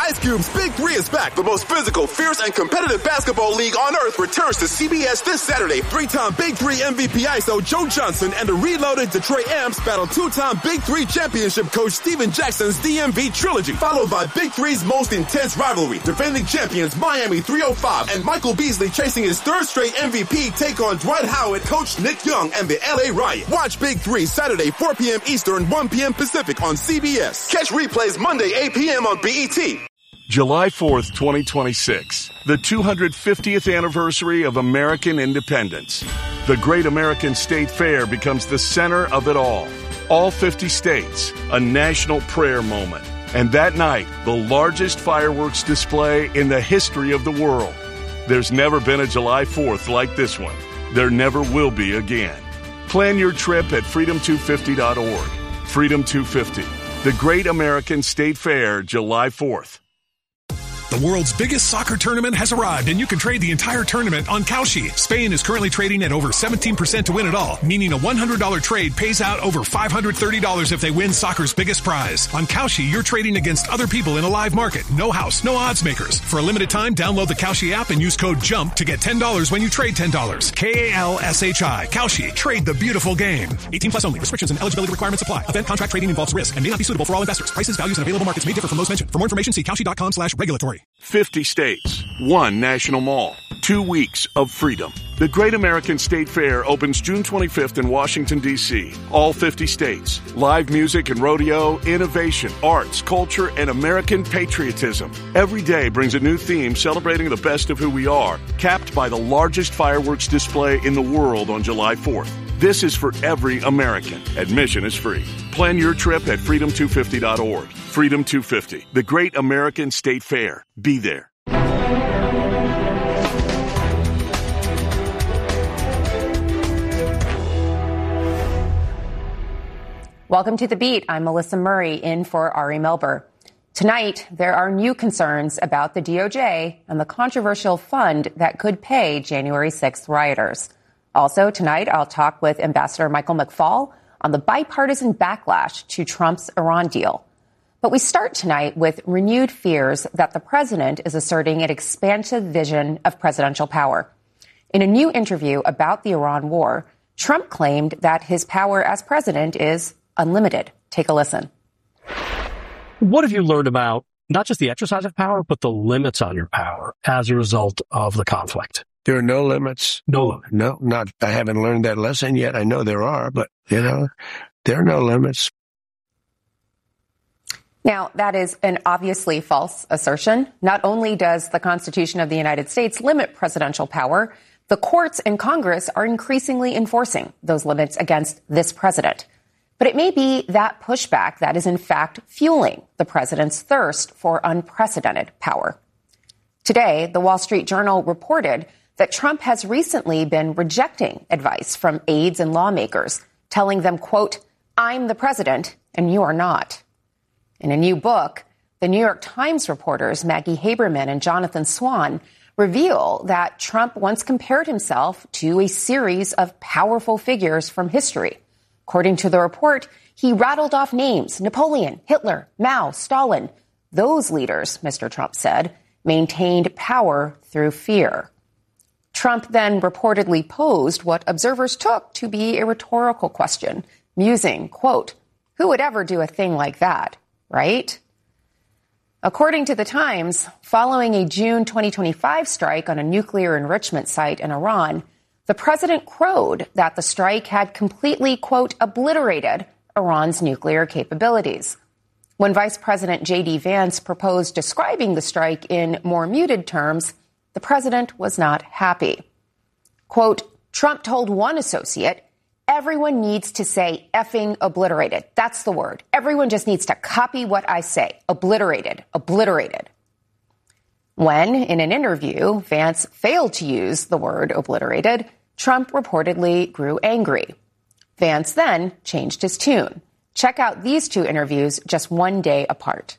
Ice Cube's Big Three is back. The most physical, fierce, and competitive basketball league on earth returns to CBS this Saturday. Three-time Big Three MVP ISO Joe Johnson and the reloaded Detroit Amps battle two-time Big Three championship coach Steven Jackson's DMV trilogy, followed by Big Three's most intense rivalry. Defending champions Miami 305 and Michael Beasley chasing his third straight MVP take on Dwight Howard, coach Nick Young, and the LA Riot. Watch Big Three Saturday 4 p.m. Eastern, 1 p.m. Pacific on CBS. Catch replays Monday 8 p.m. on BET. July 4th, 2026, the 250th anniversary of American independence. The Great American State Fair becomes the center of it all. All 50 states, a national prayer moment. And that night, the largest fireworks display in the history of the world. There's never been a July 4th like this one. There never will be again. Plan your trip at freedom250.org. Freedom 250, the Great American State Fair, July 4th. The world's biggest soccer tournament has arrived, and you can trade the entire tournament on Kalshi. Spain is currently trading at over 17% to win it all, meaning a $100 trade pays out over $530 if they win soccer's biggest prize. On Kalshi, you're trading against other people in a live market. No house, no odds makers. For a limited time, download the Kalshi app and use code JUMP to get $10 when you trade $10. Kalshi. Kalshi. Trade the beautiful game. 18 plus only. Restrictions and eligibility requirements apply. Event contract trading involves risk and may not be suitable for all investors. Prices, values, and available markets may differ from those mentioned. For more information, see Kalshi.com/regulatory. 50 states, one national mall, 2 weeks of freedom. The Great American State Fair opens June 25th in Washington, D.C. All 50 states. Live music and rodeo, innovation, arts, culture, and American patriotism. Every day brings a new theme celebrating the best of who we are, capped by the largest fireworks display in the world on July 4th. This is for every American. Admission is free. Plan your trip at freedom250.org. Freedom 250, the Great American State Fair. Be there. Welcome to The Beat. I'm Melissa Murray, in for Ari Melber. Tonight, there are new concerns about the DOJ and the controversial fund that could pay January 6th rioters. Also, tonight, I'll talk with Ambassador Michael McFaul on the bipartisan backlash to Trump's Iran deal. But we start tonight with renewed fears that the president is asserting an expansive vision of presidential power. In a new interview about the Iran war, Trump claimed that his power as president is unlimited. Take a listen. What have you learned about not just the exercise of power, but the limits on your power as a result of the conflict? There are no limits. No. I haven't learned that lesson yet. I know there are, but, there are no limits. Now, that is an obviously false assertion. Not only does the Constitution of the United States limit presidential power, the courts and Congress are increasingly enforcing those limits against this president. But it may be that pushback that is in fact fueling the president's thirst for unprecedented power. Today, the Wall Street Journal reported that Trump has recently been rejecting advice from aides and lawmakers, telling them, quote, "I'm the president and you are not." In a new book, the New York Times reporters Maggie Haberman and Jonathan Swan reveal that Trump once compared himself to a series of powerful figures from history. According to the report, he rattled off names: Napoleon, Hitler, Mao, Stalin. Those leaders, Mr. Trump said, maintained power through fear. Trump then reportedly posed what observers took to be a rhetorical question, musing, quote, "Who would ever do a thing like that, right?" According to the Times, following a June 2025 strike on a nuclear enrichment site in Iran, the president crowed that the strike had completely, quote, "obliterated" Iran's nuclear capabilities. When Vice President J.D. Vance proposed describing the strike in more muted terms, the president was not happy. Quote, Trump told one associate, "Everyone needs to say effing obliterated. That's the word. Everyone just needs to copy what I say. Obliterated, obliterated." When, in an interview, Vance failed to use the word obliterated, Trump reportedly grew angry. Vance then changed his tune. Check out these two interviews just one day apart.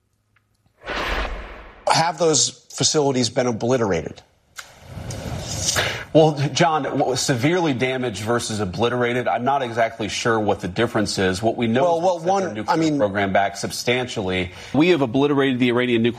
Have those facilities been obliterated? Well, John, severely damaged versus obliterated, I'm not exactly sure what the difference is. What we know is that their nuclear program back substantially. We have obliterated the Iranian nuclear